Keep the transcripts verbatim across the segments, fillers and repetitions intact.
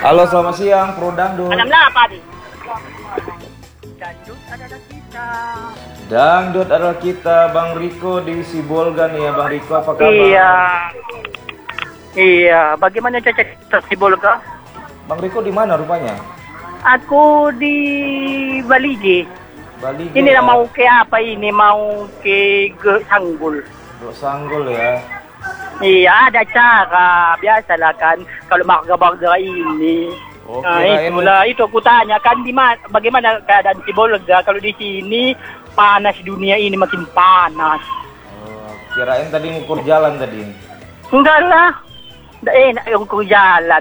Halo, selamat siang, Pro Dangdut. Alam na, padi. Dangdut adalah kita. Dangdut adalah kita, Bang Riko di Sibolga nih ya, Bang Riko, apa kabar? Iya. Iya, bagaimana cuaca di Sibolga? Bang Riko di mana rupanya? Aku di Baligi. Baligi. Ini ya? lah mau ke apa ini? Mau ke Ge- Sanggul. Dok Sanggul ya. Iya, ada cara. Biasalah kan, kalau marga-marga ini. Oh, Nah, kirain- itulah, itu aku tanya kan di mana, bagaimana keadaan Sibolga kalau di sini panas, dunia ini makin panas. Oh, kirain tadi ngukur jalan tadi. Enggak lah, enggak enak yung kung jalan.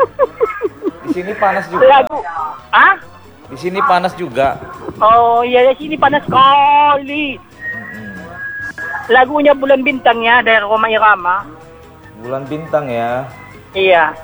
Di sini panas juga. Lagu, ah? Di sini panas juga. Oh iya, di sini panas sekali. Mm-mm. Lagunya Bulan Bintang ya dari Roma Irama. Bulan Bintang ya. Iya.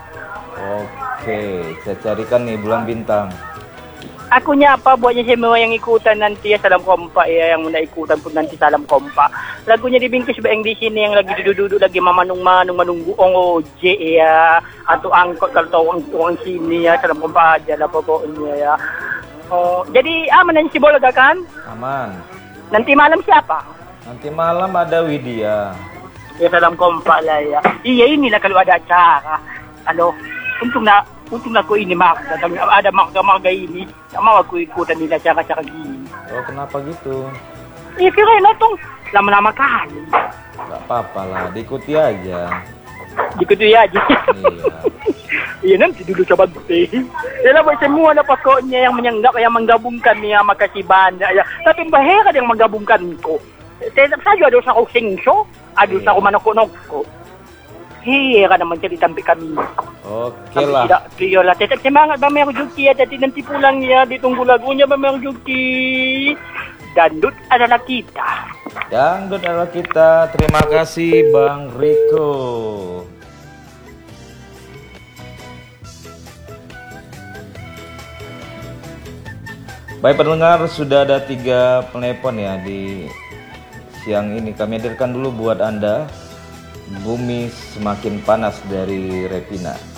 Oke, saya carikan nih Bulan Bintang. Akunya apa buatnya semua yang ikutan nanti ya salam kompak ya, yang muna ikutan pun nanti salam kompak. Lagunya dibingkis baeng di sini yang lagi duduk-duduk lagi mamanung-manung menunggu ongojek ya, atau angkot kalau tuang-tuang sini ya, salam kompak aja lah pokoknya ya. Oh, jadi aman nanti Sibolga kan? Aman. Nanti malam siapa? Nanti malam ada Widya. Ya salam kompak lah ya. Iya inilah kalau ada acara. Ano, untung na untung na ko ini marga. Ada marga-marga ini. Tak mau aku ikutan nila acara-acara gini. Oh, kenapa gitu? Iya kirain na itong lama-lama kali. Gak apa-apa lah, diikuti aja. Dikutu ya aja. Iya. Iya nanti dulu coba deh. Ya buat semua na pokoknya yang menyenggak, yang menggabungkan niya, makasih banyak ya. Tapi bahaya yang menggabungkan ko. Tetap saja ada sa kusing show, ada sa kumanok-nok ko. Hira naman jadi tampik kami. Oke lah. Tidak, Trio lah. Tetap semangat Bang Merjuki ya. Jadi nanti pulang ya. Ditunggu lagunya Bang Merjuki. Dangdut adalah kita. Dangdut adalah kita. Terima kasih Bang Riko. Baik pendengar, sudah ada tiga penelpon ya di siang ini. Kami hadirkan dulu buat Anda Bumi Semakin Panas dari Revina.